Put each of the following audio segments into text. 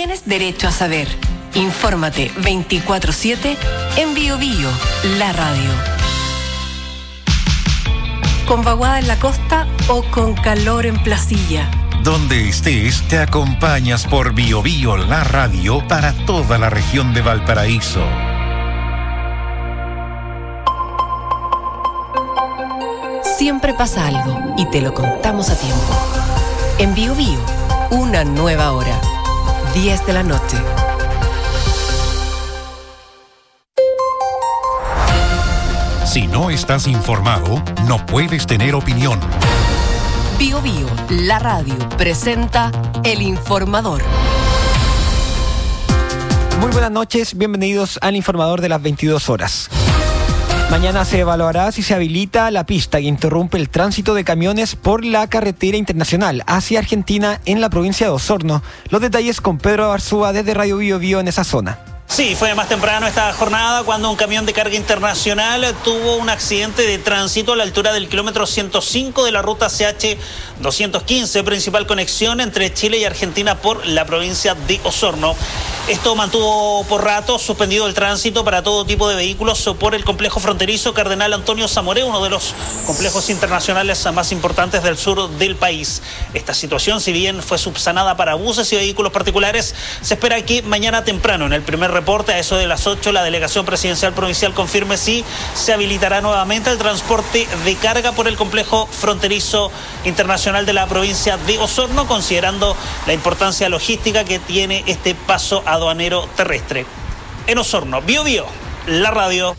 Tienes derecho a saber. Infórmate 24/7 en Bio Bio, la radio. Con vaguada en la costa o con calor en Placilla. Donde estés, te acompañas por Bio Bio, la radio, para toda la región de Valparaíso. Siempre pasa algo y te lo contamos a tiempo. En Bio Bio, una nueva hora. 10 de la noche. Si no estás informado, no puedes tener opinión. Bio Bio, la radio, presenta El Informador. Muy buenas noches, bienvenidos al Informador de las 22 horas. Mañana se evaluará si se habilita la pista que interrumpe el tránsito de camiones por la carretera internacional hacia Argentina en la provincia de Osorno. Los detalles con Pedro Arzúa desde Radio Bio Bio en esa zona. Sí, fue más temprano esta jornada cuando un camión de carga internacional tuvo un accidente de tránsito a la altura del kilómetro 105 de la ruta CH 215, principal conexión entre Chile y Argentina por la provincia de Osorno. Esto mantuvo por rato suspendido el tránsito para todo tipo de vehículos por el complejo fronterizo Cardenal Antonio Zamoré, uno de los complejos internacionales más importantes del sur del país. Esta situación, si bien fue subsanada para buses y vehículos particulares, se espera que mañana temprano, en el primer reporte a eso de las 8, la delegación presidencial provincial confirme si se habilitará nuevamente el transporte de carga por el complejo fronterizo internacional de la provincia de Osorno, considerando la importancia logística que tiene este paso aduanero terrestre. En Osorno, Bio Bio, la radio.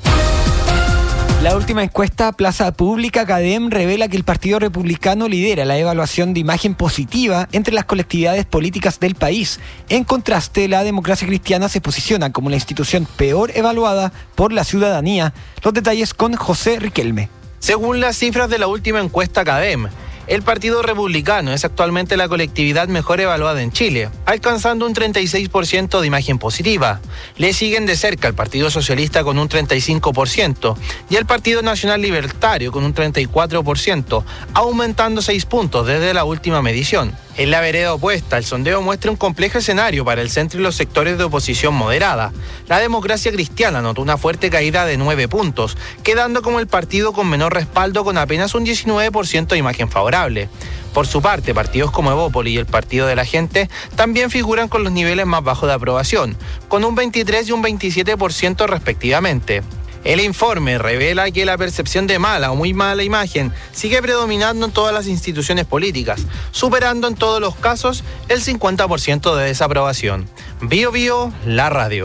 La última encuesta Plaza Pública CADEM revela que el Partido Republicano lidera la evaluación de imagen positiva entre las colectividades políticas del país. En contraste, la Democracia Cristiana se posiciona como la institución peor evaluada por la ciudadanía. Los detalles con José Riquelme. Según las cifras de la última encuesta CADEM, el Partido Republicano es actualmente la colectividad mejor evaluada en Chile, alcanzando un 36% de imagen positiva. Le siguen de cerca el Partido Socialista con un 35% y el Partido Nacional Libertario con un 34%, aumentando 6 puntos desde la última medición. En la vereda opuesta, el sondeo muestra un complejo escenario para el centro y los sectores de oposición moderada. La Democracia Cristiana notó una fuerte caída de 9 puntos, quedando como el partido con menor respaldo con apenas un 19% de imagen favorable. Por su parte, partidos como Evópolis y el Partido de la Gente también figuran con los niveles más bajos de aprobación, con un 23 y un 27% respectivamente. El informe revela que la percepción de mala o muy mala imagen sigue predominando en todas las instituciones políticas, superando en todos los casos el 50% de desaprobación. Bio Bio, la radio.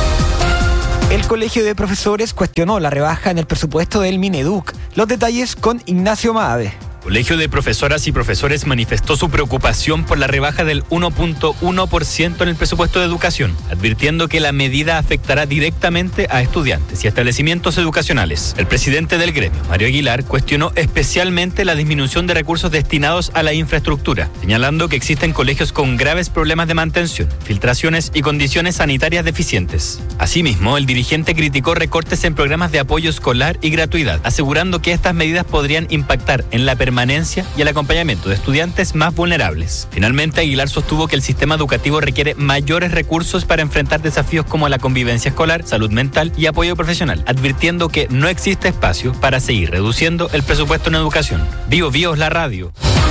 El Colegio de Profesores cuestionó la rebaja en el presupuesto del Mineduc. Los detalles con Ignacio Maade. El Colegio de Profesoras y Profesores manifestó su preocupación por la rebaja del 1.1% en el presupuesto de educación, advirtiendo que la medida afectará directamente a estudiantes y establecimientos educacionales. El presidente del gremio, Mario Aguilar, cuestionó especialmente la disminución de recursos destinados a la infraestructura, señalando que existen colegios con graves problemas de mantención, filtraciones y condiciones sanitarias deficientes. Asimismo, el dirigente criticó recortes en programas de apoyo escolar y gratuidad, asegurando que estas medidas podrían impactar en la permanencia y el acompañamiento de estudiantes más vulnerables. Finalmente, Aguilar sostuvo que el sistema educativo requiere mayores recursos para enfrentar desafíos como la convivencia escolar, salud mental y apoyo profesional, advirtiendo que no existe espacio para seguir reduciendo el presupuesto en educación. Bio Bio es la radio.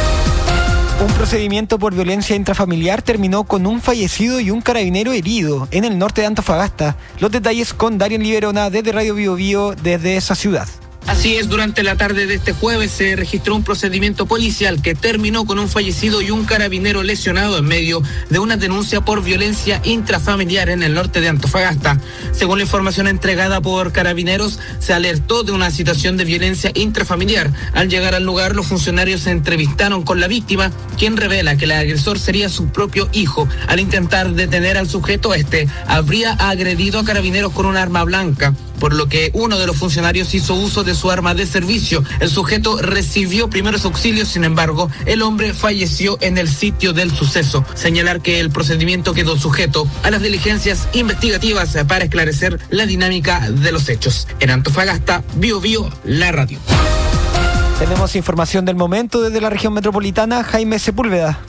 Un procedimiento por violencia intrafamiliar terminó con un fallecido y un carabinero herido en el norte de Antofagasta. Los detalles con Darien Liberona desde Radio Bio Bio desde esa ciudad. Así es, durante la tarde de este jueves se registró un procedimiento policial que terminó con un fallecido y un carabinero lesionado en medio de una denuncia por violencia intrafamiliar en el norte de Antofagasta. Según la información entregada por Carabineros, se alertó de una situación de violencia intrafamiliar. Al llegar al lugar, los funcionarios se entrevistaron con la víctima, quien revela que el agresor sería su propio hijo. Al intentar detener al sujeto, este habría agredido a Carabineros con un arma blanca, por lo que uno de los funcionarios hizo uso de su arma de servicio. El sujeto recibió primeros auxilios, sin embargo, el hombre falleció en el sitio del suceso. Señalar que el procedimiento quedó sujeto a las diligencias investigativas para esclarecer la dinámica de los hechos. En Antofagasta, Bio Bio, la radio. Tenemos información del momento desde la región metropolitana. Jaime Sepúlveda.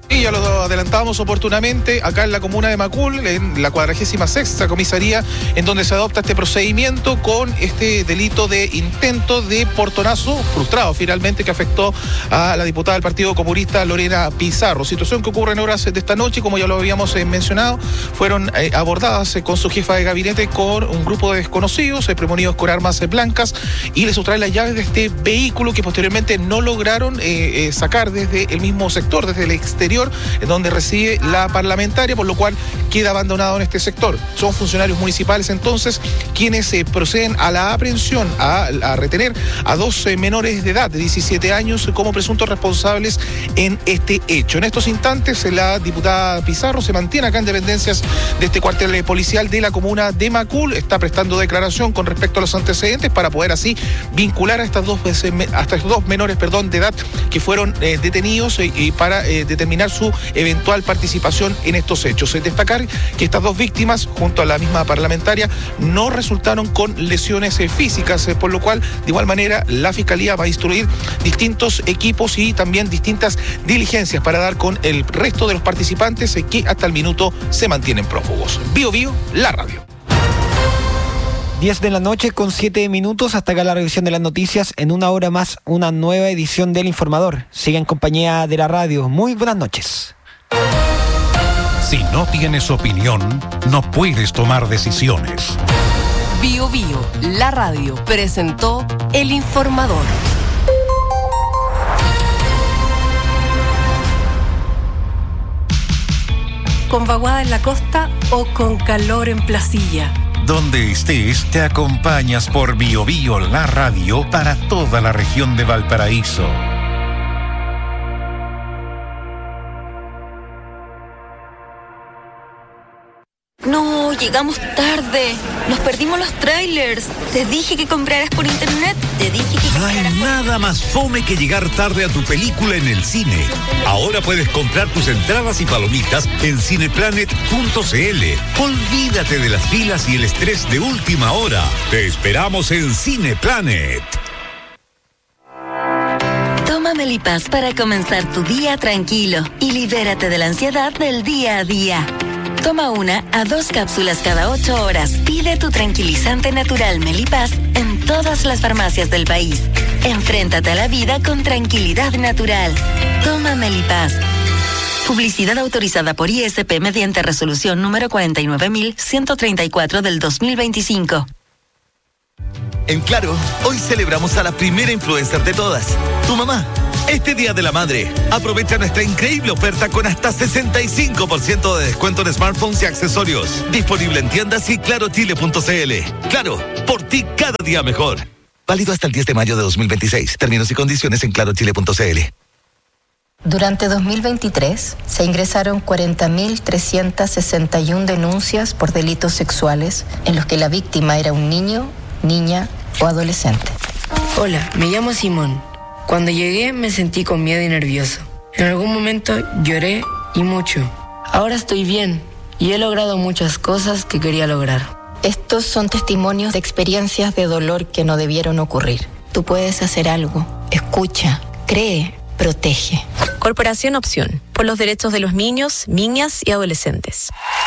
Y ya lo adelantábamos oportunamente, acá en la comuna de Macul, en la 46ª comisaría, en donde se adopta este procedimiento con este delito de intento de portonazo frustrado finalmente, que afectó a la diputada del Partido Comunista Lorena Pizarro. Situación que ocurre en horas de esta noche, como ya lo habíamos mencionado, fueron abordadas con su jefa de gabinete con un grupo de desconocidos, premonidos con armas blancas, y le sustraen las llaves de este vehículo que posteriormente no lograron sacar desde el mismo sector, desde el exterior, en donde reside la parlamentaria, por lo cual queda abandonado en este sector. Son funcionarios municipales entonces quienes proceden a la aprehensión, a retener a dos menores de edad de 17 años como presuntos responsables en este hecho. En estos instantes la diputada Pizarro se mantiene acá en dependencias de este cuartel policial de la comuna de Macul, está prestando declaración con respecto a los antecedentes para poder así vincular a estos dos menores de edad que fueron detenidos y para determinar su eventual participación en estos hechos. Destacar que estas dos víctimas, junto a la misma parlamentaria, no resultaron con lesiones físicas, por lo cual, de igual manera, la Fiscalía va a instruir distintos equipos y también distintas diligencias para dar con el resto de los participantes que hasta el minuto se mantienen prófugos. Bio Bio, la radio. 10 de la noche con 7 minutos, hasta acá la revisión de las noticias. En una hora más, una nueva edición del Informador. Sigue en compañía de la radio. Muy buenas noches. Si no tienes opinión, no puedes tomar decisiones. Bio Bio, la radio, presentó El Informador. ¿Con vaguada en la costa o con calor en Placilla? Donde estés, te acompañas por Bio Bio, la radio, para toda la región de Valparaíso. No, llegamos tarde. Nos perdimos los trailers. Te dije que compraras por internet. Te dije que... No hay nada más fome que llegar tarde a tu película en el cine. Ahora puedes comprar tus entradas y palomitas en cineplanet.cl. Olvídate de las filas y el estrés de última hora. Te esperamos en Cineplanet. Toma Melipaz para comenzar tu día tranquilo y libérate de la ansiedad del día a día. Toma 1 a 2 cápsulas cada 8 horas. Pide tu tranquilizante natural Melipaz en todas las farmacias del país. Enfréntate a la vida con tranquilidad natural. Toma Melipaz. Publicidad autorizada por ISP mediante resolución número 49.134 del 2025. En Claro, hoy celebramos a la primera influencer de todas, tu mamá. Este Día de la Madre, aprovecha nuestra increíble oferta con hasta 65% de descuento en smartphones y accesorios. Disponible en tiendas y clarochile.cl. Claro, por ti cada día mejor. Válido hasta el 10 de mayo de 2026. Términos y condiciones en clarochile.cl. Durante 2023 se ingresaron 40.361 denuncias por delitos sexuales en los que la víctima era un niño, niña o adolescente. Hola, me llamo Simón. Cuando llegué me sentí con miedo y nervioso. En algún momento lloré y mucho. Ahora estoy bien y he logrado muchas cosas que quería lograr. Estos son testimonios de experiencias de dolor que no debieron ocurrir. Tú puedes hacer algo. Escucha, cree, protege. Corporación Opción, por los derechos de los niños, niñas y adolescentes.